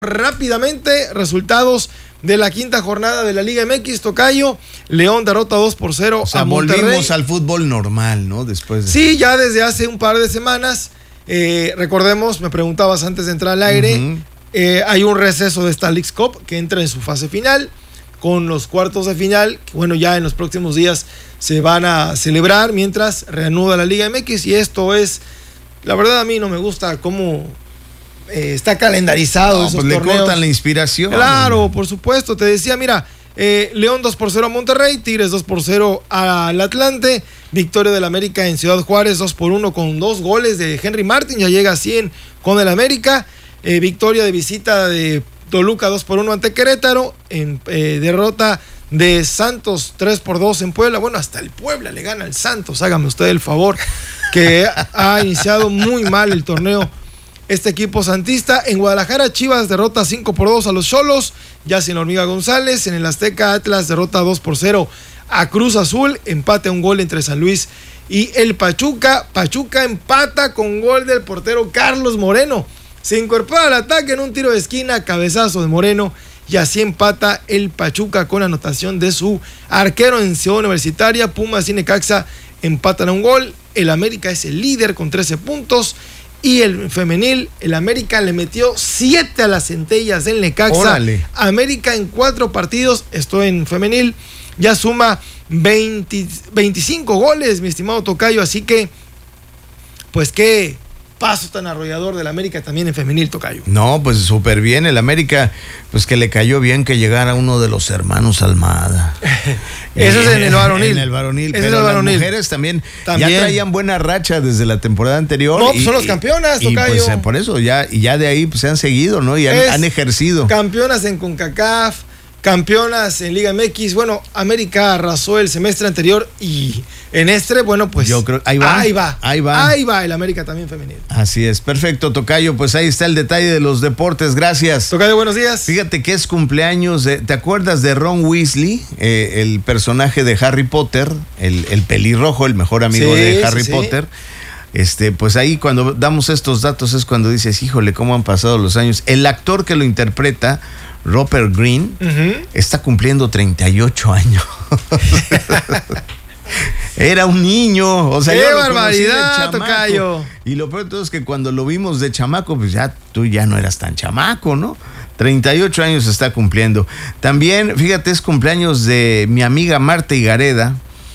Rápidamente, resultados de la quinta jornada de la Liga MX, tocayo. León derrota 2-0 a Monterrey. Volvimos al fútbol normal, ¿no? Después de... Sí, ya desde hace un par de semanas. Recordemos, me preguntabas antes de entrar al aire, hay un receso de esta Leagues Cup que entra en su fase final, con los cuartos de final, que bueno, ya en los próximos días se van a celebrar mientras reanuda la Liga MX, y esto es, la verdad a mí no me gusta cómo está calendarizado esos pues torneos. le cortan la inspiración. Claro, por supuesto, te decía, mira, León 2-0 a Monterrey, Tigres 2-0 al Atlante, victoria del América en Ciudad Juárez 2-1 con 2 goles de Henry Martin, ya llega a 100 con el América, victoria de visita de Toluca 2-1 ante Querétaro, derrota de Santos 3-2 en Puebla. Bueno, hasta el Puebla le gana al Santos, hágame usted el favor, que ha iniciado muy mal el torneo este equipo santista. En Guadalajara, Chivas derrota 5-2 a los Xolos, ya sin Hormiga González. En el Azteca, Atlas derrota 2-0 a Cruz Azul, empate a un gol entre San Luis y el Pachuca. Pachuca empata con gol del portero Carlos Moreno. Se incorpora al ataque en un tiro de esquina, cabezazo de Moreno, y así empata el Pachuca con anotación de su arquero en Ciudad Universitaria. Pumas y Necaxa empatan a un gol. El América es el líder con 13 puntos. Y el femenil, el América le metió 7 a las Centellas del Necaxa. Órale. América en 4 partidos, esto en femenil, ya suma 25 goles, mi estimado tocayo. Así que, pues qué paso tan arrollador del América también en femenil, tocayo. No, pues súper bien. El América, pues que le cayó bien que llegara uno de los hermanos Almada. Eso es en el varonil. En el varonil. Ese Pero es el varonil. las mujeres también ya traían buena racha desde la temporada anterior. No, pues son las campeonas, tocayo. Y pues por eso, y ya de ahí pues se han seguido, ¿no? Y han ejercido. Campeonas en CONCACAF, campeonas en Liga MX. Bueno, América arrasó el semestre anterior y en este, bueno, pues yo creo, ahí va el América también femenil. Así es, perfecto, tocayo, pues ahí está el detalle de los deportes, gracias. Tocayo, buenos días. Fíjate que es cumpleaños ¿te acuerdas de Ron Weasley? El personaje de Harry Potter, el pelirrojo, el mejor amigo de Harry Potter. Pues ahí cuando damos estos datos es cuando dices, híjole, cómo han pasado los años. El actor que lo interpreta, Rupert Green, está cumpliendo 38 años. Era un niño, o sea, ¡qué barbaridad, tocayo! Y lo peor de todo es que cuando lo vimos de chamaco, pues tú ya no eras tan chamaco, ¿no? 38 años está cumpliendo. También, fíjate, es cumpleaños de mi amiga Marta Higareda.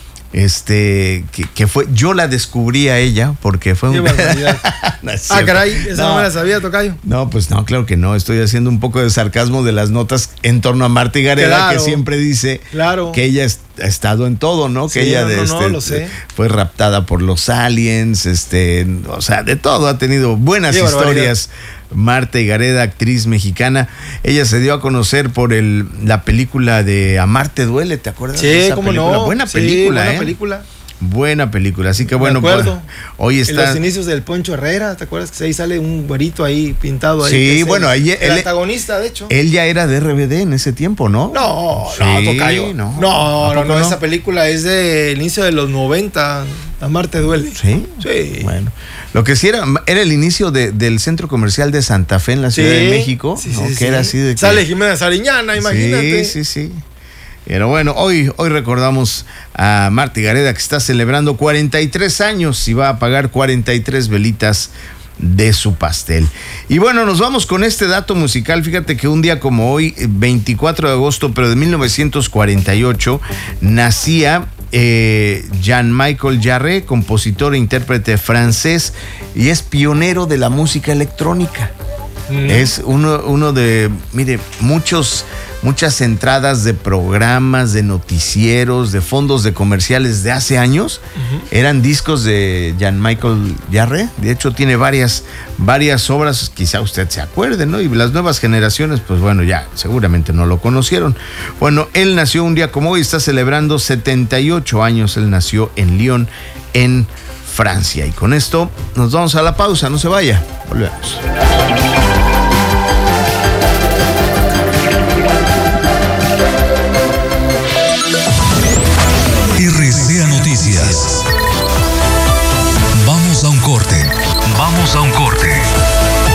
Que fue, yo la descubrí a ella porque fue un... no caray, esa no me la sabía, tocayo. No, pues no, claro que no, estoy haciendo un poco de sarcasmo de las notas en torno a Marta Higareda, que siempre dice que ella ha estado en todo, ¿no? Sí, que ella lo sé. fue raptada por los aliens, o sea, de todo, ha tenido buenas historias. Marta Higareda, actriz mexicana, ella se dio a conocer por la película de Amarte Duele, ¿te acuerdas? Sí, de esa cómo película? no. Buena película, Buena película, así que bueno, pues, hoy está... En los inicios del Poncho Herrera, ¿te acuerdas que ahí sale un güerito ahí pintado ahí? Sí, bueno, ahí el antagonista, de hecho. Él ya era de RBD en ese tiempo, ¿no? No, tocayo. No, esa película es del inicio de los 90, Amarte Duele. ¿Sí? Sí. Bueno, lo que sí era el inicio del centro comercial de Santa Fe en la Ciudad de México, ¿no? Que era así de que... Sale Jimena Sariñana, imagínate. Sí. Pero bueno, hoy recordamos a Marta Higareda, que está celebrando 43 años y va a pagar 43 velitas de su pastel. Y bueno, nos vamos con este dato musical. Fíjate que un día como hoy, 24 de agosto, pero de 1948, nacía Jean-Michel Jarre, compositor e intérprete francés, y es pionero de la música electrónica. Es uno de, mire, muchas entradas de programas, de noticieros, de fondos de comerciales de hace años, eran discos de Jean-Michel Jarre. De hecho, tiene varias obras, quizá usted se acuerde, ¿no? Y las nuevas generaciones, pues bueno, ya seguramente no lo conocieron. Bueno, él nació un día como hoy, está celebrando 78 años. Él nació en Lyon, en Francia. Y con esto nos vamos a la pausa, no se vaya, volvemos.